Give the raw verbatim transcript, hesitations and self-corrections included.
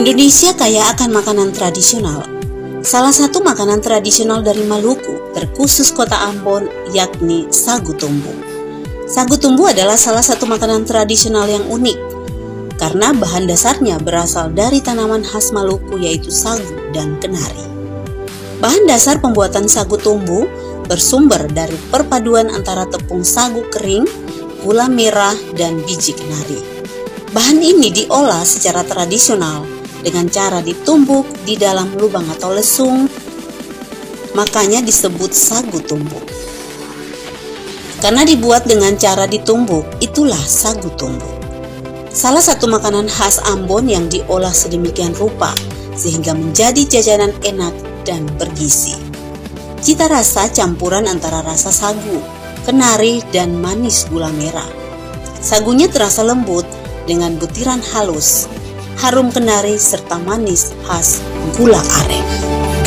Indonesia kaya akan makanan tradisional. Salah satu makanan tradisional dari Maluku, terkhusus kota Ambon, yakni sagu tumbu. Sagu tumbu adalah salah satu makanan tradisional yang unik, karena bahan dasarnya berasal dari tanaman khas Maluku yaitu sagu dan kenari. Bahan dasar pembuatan sagu tumbu bersumber dari perpaduan antara tepung sagu kering, gula merah, dan biji kenari. Bahan ini diolah secara tradisional dengan cara ditumbuk di dalam lubang atau lesung, makanya disebut sagu tumbuk. Karena dibuat dengan cara ditumbuk, itulah sagu tumbuk. Salah satu makanan khas Ambon yang diolah sedemikian rupa sehingga menjadi jajanan enak dan bergizi. Cita rasa campuran antara rasa sagu, kenari, dan manis gula merah. Sagunya terasa lembut dengan butiran halus, harum kenari serta manis khas gula aren.